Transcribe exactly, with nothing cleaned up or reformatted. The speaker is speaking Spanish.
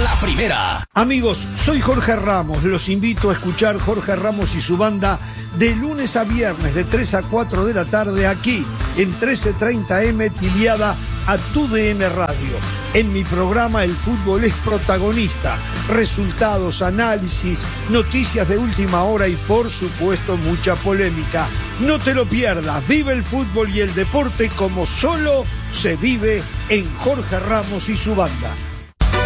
la primera. Amigos, soy Jorge Ramos. Los invito a escuchar Jorge Ramos y su banda de lunes a viernes de tres a cuatro de la tarde aquí en trece treinta eme afiliada a Tu D N Radio. En mi programa el fútbol es protagonista. Resultados, análisis, noticias de última hora y por supuesto mucha polémica. No te lo pierdas. Vive el fútbol y el deporte como solo se vive en Jorge Ramos y su banda.